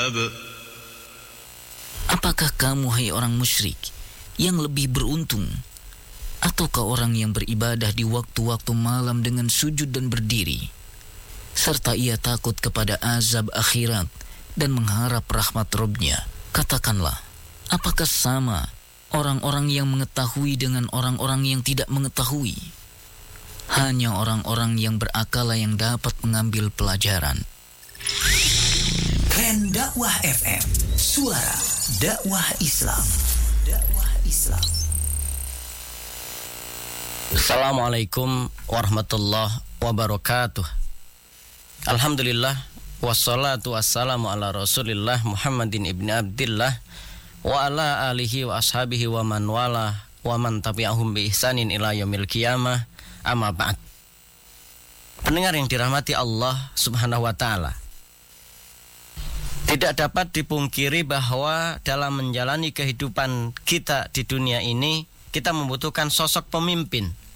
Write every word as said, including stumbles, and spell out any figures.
الكتاب. Apakah kamu, hai orang musyrik, yang lebih beruntung, ataukah orang yang beribadah di waktu-waktu malam dengan sujud dan berdiri, serta ia takut kepada azab akhirat dan mengharap rahmat Rabb-Nya? Katakanlah, apakah sama orang-orang yang mengetahui dengan orang-orang yang tidak mengetahui? Hanya orang-orang yang berakal yang dapat mengambil pelajaran. Keren Dakwah F M, suara dakwah Islam. Dakwah Islam. Assalamualaikum warahmatullahi wabarakatuh. Alhamdulillah, wassalatu wassalamu ala Rasulillah Muhammadin ibni Abdillah wa ala alihi wa ashabihi wa man wala wa man tabi'ahum bi ihsanin ila yaumil qiyamah. Amma ba'd. Pendengar yang dirahmati Allah Subhanahu wa taala, tidak dapat dipungkiri bahwa dalam menjalani kehidupan kita di dunia ini, kita membutuhkan sosok pemimpin.